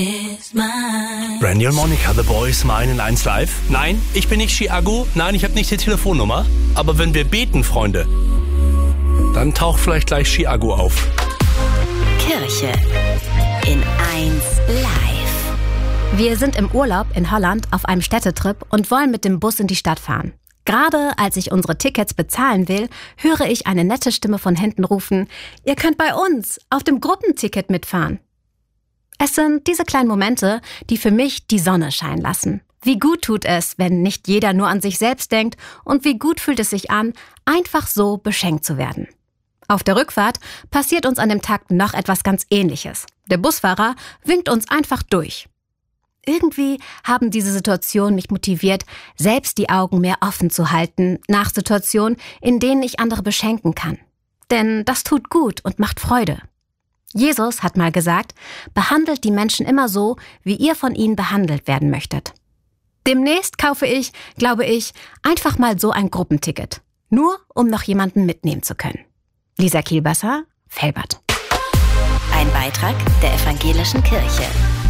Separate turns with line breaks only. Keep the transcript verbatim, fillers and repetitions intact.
Brandy und Monica, The Boys, Mine in eins Live. Nein, ich bin nicht Chiago. Nein, ich habe nicht die Telefonnummer. Aber wenn wir beten, Freunde, dann taucht vielleicht gleich Chiago auf.
Kirche in eins Live.
Wir sind im Urlaub in Holland auf einem Städtetrip und wollen mit dem Bus in die Stadt fahren. Gerade als ich unsere Tickets bezahlen will, höre ich eine nette Stimme von hinten rufen: Ihr könnt bei uns auf dem Gruppenticket mitfahren. Es sind diese kleinen Momente, die für mich die Sonne scheinen lassen. Wie gut tut es, wenn nicht jeder nur an sich selbst denkt, und wie gut fühlt es sich an, einfach so beschenkt zu werden. Auf der Rückfahrt passiert uns an dem Tag noch etwas ganz Ähnliches. Der Busfahrer winkt uns einfach durch. Irgendwie haben diese Situationen mich motiviert, selbst die Augen mehr offen zu halten nach Situationen, in denen ich andere beschenken kann. Denn das tut gut und macht Freude. Jesus hat mal gesagt, behandelt die Menschen immer so, wie ihr von ihnen behandelt werden möchtet. Demnächst kaufe ich, glaube ich, einfach mal so ein Gruppenticket. Nur, um noch jemanden mitnehmen zu können. Lisa Kielbasser, Velbert.
Ein Beitrag der Evangelischen Kirche.